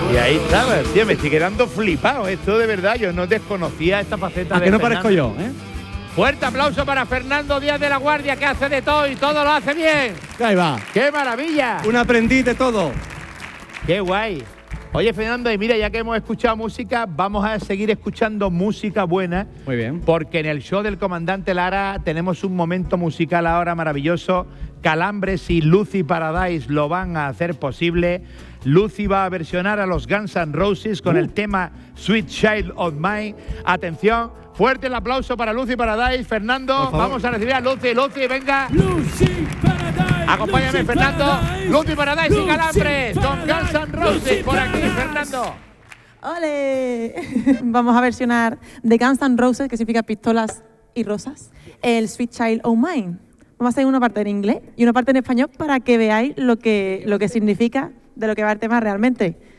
Y ahí estaba, tío, me estoy quedando flipado. Esto de verdad, yo no desconocía esta faceta ¿A de que no Fernando. parezco yo, eh? Fuerte aplauso para Fernando Díaz de la Guardia, que hace de todo y todo lo hace bien. Ahí va. ¡Qué maravilla! Un aprendiz de todo. ¡Qué guay! Oye, Fernando, y mira, ya que hemos escuchado música, vamos a seguir escuchando música buena. Muy bien. Porque en el show del Comandante Lara tenemos un momento musical ahora maravilloso. Calambres y Lucy Paradise lo van a hacer posible. Lucy va a versionar a los Guns N' Roses con el tema Sweet Child of Mine. Atención, fuerte el aplauso para Lucy Paradise. Fernando, vamos a recibir a Lucy. Lucy, venga. Lucy Paradise. Acompáñame, Lucy Fernando. Paradise. Lucy Paradise y Lucy Calambres con Guns N' Roses Lucy por aquí, Paradise. Fernando. ¡Ole! Vamos a versionar de Guns N' Roses, que significa pistolas y rosas, el Sweet Child O' Mine. Vamos a hacer una parte en inglés y una parte en español para que veáis lo que significa de lo que va el tema realmente.